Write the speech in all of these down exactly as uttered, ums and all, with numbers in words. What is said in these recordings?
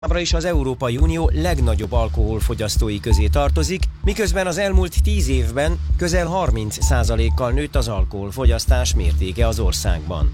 Továbbra is az Európai Unió legnagyobb alkoholfogyasztói közé tartozik, miközben az elmúlt tíz évben közel harminc százalékkal nőtt az alkoholfogyasztás mértéke az országban.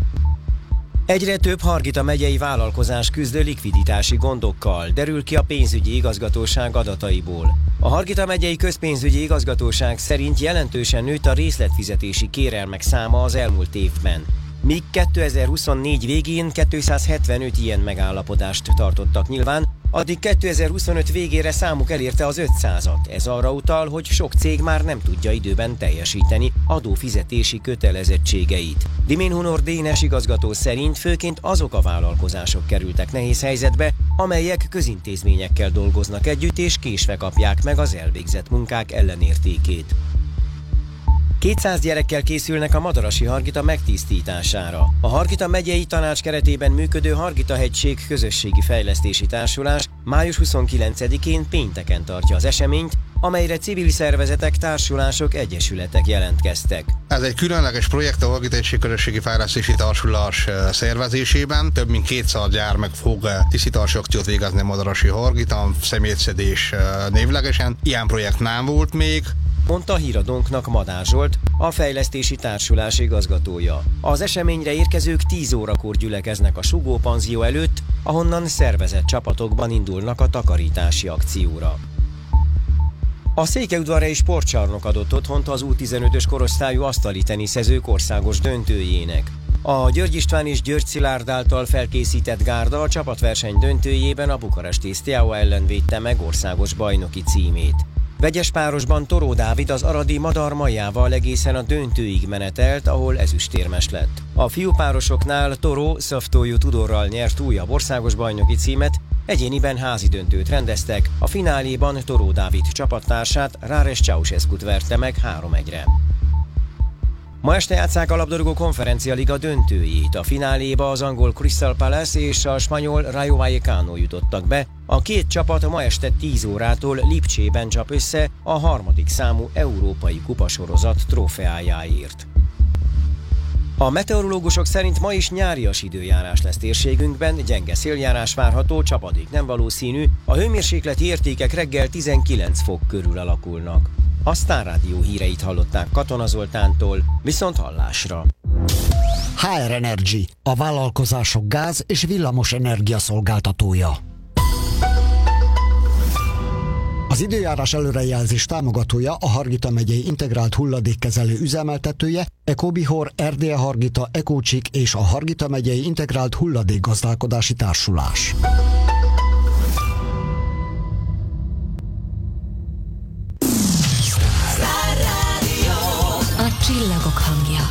Egyre több Hargita megyei vállalkozás küzd likviditási gondokkal, derül ki a pénzügyi igazgatóság adataiból. A Hargita megyei közpénzügyi igazgatóság szerint jelentősen nőtt a részletfizetési kérelmek száma az elmúlt évben. Míg kétezer-huszonnégy végén kétszázhetvenöt ilyen megállapodást tartottak nyilván, addig kétezer-huszonöt végére számuk elérte az ötszázat. Ez arra utal, hogy sok cég már nem tudja időben teljesíteni adófizetési kötelezettségeit. Dimén Hunor Dénes igazgató szerint főként azok a vállalkozások kerültek nehéz helyzetbe, amelyek közintézményekkel dolgoznak együtt és késve kapják meg az elvégzett munkák ellenértékét. kétszáz gyerekkel készülnek a Madarasi Hargita megtisztítására. A Hargita megyei tanács keretében működő Hargita-hegység közösségi fejlesztési társulás május huszonkilencedikén pénteken tartja az eseményt, amelyre civil szervezetek, társulások, egyesületek jelentkeztek. Ez egy különleges projekt a Hargita-hegység közösségi fejlesztési társulás szervezésében. Több mint kétszáz gyermek fog tisztítási akciót végezni a Madarasi Hargitan, szemétszedés névlegesen. Ilyen projekt nem volt még, mondta Híradónknak Madár Zsolt, a fejlesztési társulás igazgatója. Az eseményre érkezők tíz órakor gyülekeznek a Sugó panzió előtt, ahonnan szervezett csapatokban indulnak a takarítási akcióra. A Székelyudvarhelyi Sportcsarnok adott otthont az U tizenötös korosztályú asztali teniszezők országos döntőjének. A György István és György Szilárd által felkészített gárda a csapatverseny döntőjében a bukaresti Steaua ellen védte meg országos bajnoki címét. Vegyes párosban Toró Dávid az aradi Madar Majával egészen a döntőig menetelt, ahol ezüstérmes lett. A fiúpárosoknál Toró Szaftójú Tudorral nyert újabb országos bajnoki címet, egyéniben házi döntőt rendeztek, a fináléban Toró Dávid csapattársát, Ráres Ceausescut verte meg három egyre. Ma este játsszák a labdarúgó konferencia liga döntőjét. A fináléba az angol Crystal Palace és a spanyol Rayo Vallecano jutottak be. A két csapat ma este tíz órától Lipcsében csap össze a harmadik számú európai kupasorozat trófeájáért. A meteorológusok szerint ma is nyárias időjárás lesz térségünkben, gyenge széljárás várható, csapadék nem valószínű, a hőmérsékleti értékek reggel tizenkilenc fok körül alakulnak. A Sztár Rádió híreit hallották Katona Zoltántól, viszont hallásra. há er Energy, a vállalkozások gáz- és villamos energia szolgáltatója. Az időjárás előrejelzés támogatója a Hargita megyei integrált hulladékkezelő üzemeltetője, Ecobihor, Erdélye Hargita, Ecócsik és a Hargita megyei integrált hulladékgazdálkodási társulás. A csillagok hangja.